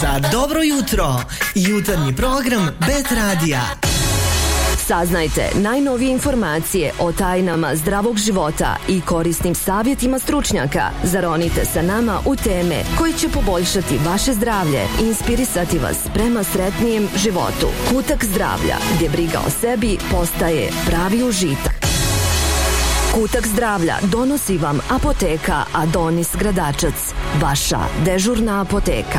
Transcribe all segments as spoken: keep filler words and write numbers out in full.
Za dobro jutro, jutarnji program Bet radija. Saznajte najnovije informacije o tajnama zdravog života i korisnim savjetima stručnjaka. Zaronite sa nama u teme koji će poboljšati vaše zdravlje i inspirisati vas prema sretnijem životu. Kutak zdravlja, gdje briga o sebi postaje pravi užitak. Kutak zdravlja donosi vam apoteka Adonis Gradačac, vaša dežurna apoteka.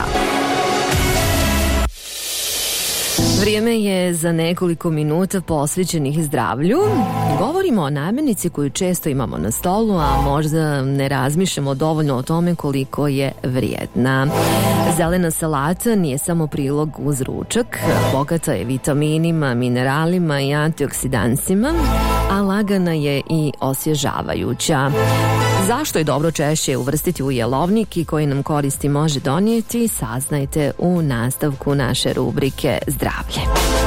Vrijeme je za nekoliko minuta posvećenih zdravlju. Govorimo o namirnici koju često imamo na stolu, a možda ne razmišljamo dovoljno o tome koliko je vrijedna. Zelena salata nije samo prilog uz ručak, bogata je vitaminima, mineralima i antioksidansima, a lagana je i osvježavajuća. Zašto je dobro češće uvrstiti u jelovnik i koji nam koristi može donijeti, saznajte u nastavku naše rubrike Zdravlje.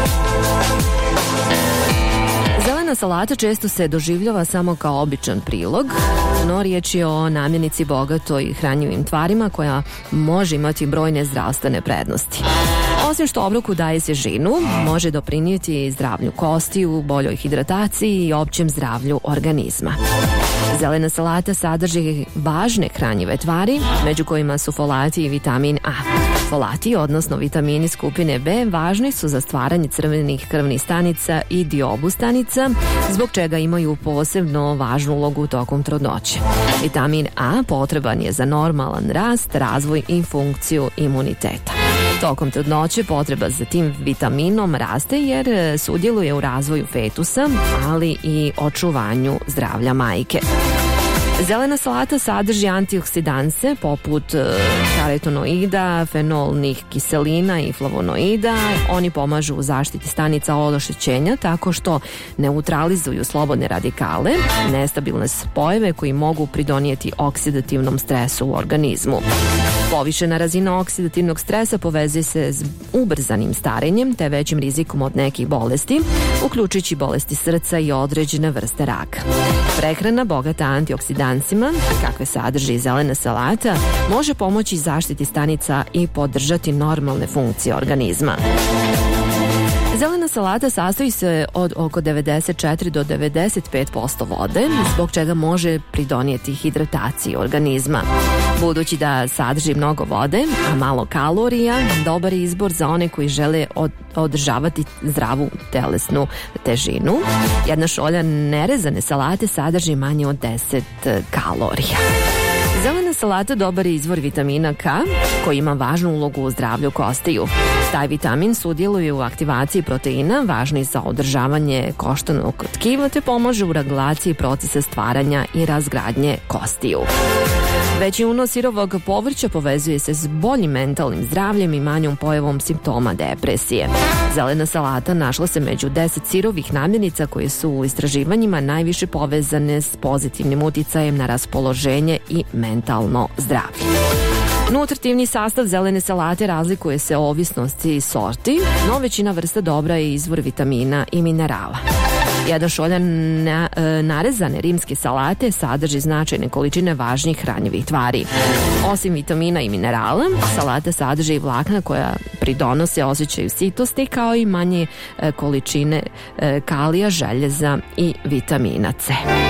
Zelena salata često se doživljava samo kao običan prilog, no riječ je o namirnici bogatoj hranjivim tvarima koja može imati brojne zdravstvene prednosti. Osim što obroku daje svježinu, može doprinijeti zdravlju kostiju, boljoj hidrataciji i općem zdravlju organizma. Zelena salata sadrži važne hranjive tvari, među kojima su folati i vitamin A. Folati, odnosno vitamini skupine B, važni su za stvaranje crvenih krvnih stanica i diobu stanica, zbog čega imaju posebno važnu ulogu tokom trudnoće. Vitamin A potreban je za normalan rast, razvoj i funkciju imuniteta. Tokom trudnoće potreba za tim vitaminom raste jer sudjeluje u razvoju fetusa, ali i očuvanju zdravlja majke. Zelena salata sadrži antioksidanse poput karotenoida, fenolnih kiselina i flavonoida. Oni pomažu u zaštiti stanica od oštećenja tako što neutralizuju slobodne radikale, nestabilne spojeve koji mogu pridonijeti oksidativnom stresu u organizmu. Povišena razina oksidativnog stresa povezuje se s ubrzanim starenjem te većim rizikom od nekih bolesti, uključujući bolesti srca i određene vrste raka. Prehrana bogata antioksidansima, kakve sadrži zelena salata, može pomoći zaštiti stanica i podržati normalne funkcije organizma. Zelena salata sastoji se od oko devedeset četiri do devedeset pet posto vode, zbog čega može pridonijeti hidrataciji organizma. Budući da sadrži mnogo vode, a malo kalorija, dobar je izbor za one koji žele od, održavati zdravu telesnu težinu. Jedna šolja nerezane salate sadrži manje od deset kalorija. Zelena salata dobar je izvor vitamina K, koji ima važnu ulogu u zdravlju kostiju. Taj vitamin sudjeluje u aktivaciji proteina, važni za održavanje koštanog tkiva, te pomaže u regulaciji procesa stvaranja i razgradnje kostiju. Veći unos sirovog povrća povezuje se s boljim mentalnim zdravljem i manjom pojavom simptoma depresije. Zelena salata našla se među deset sirovih namirnica koje su u istraživanjima najviše povezane s pozitivnim uticajem na raspoloženje i mentalno zdravlje. Nutritivni sastav zelene salate razlikuje se o ovisnosti sorti, no većina vrsta dobra je izvor vitamina i minerala. Jedna šolja na, e, narezane rimske salate sadrži značajne količine važnih hranjivih tvari. Osim vitamina i minerala, salata sadrži i vlakna koja pridonose osjećaju sitosti, kao i manje e, količine e, kalija, željeza i vitamina C.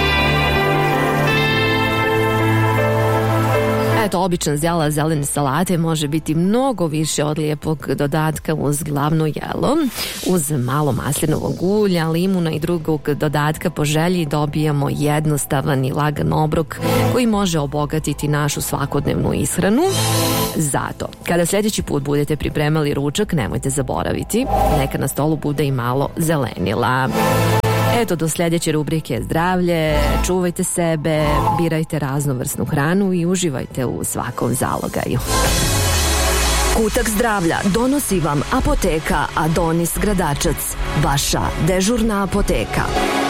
Eto, običan zjela zelene salate može biti mnogo više od lijepog dodatka uz glavno jelo. Uz malo maslinovog ulja, limuna i drugog dodatka po želji dobijamo jednostavan i lagan obrok koji može obogatiti našu svakodnevnu ishranu. Zato, kada sljedeći put budete pripremali ručak, nemojte zaboraviti, neka na stolu bude i malo zelenila. Eto, do sljedeće rubrike Zdravlje, čuvajte sebe, birajte raznovrsnu hranu i uživajte u svakom zalogaju. Kutak zdravlja donosi vam apoteka Adonis Gradačac, vaša dežurna apoteka.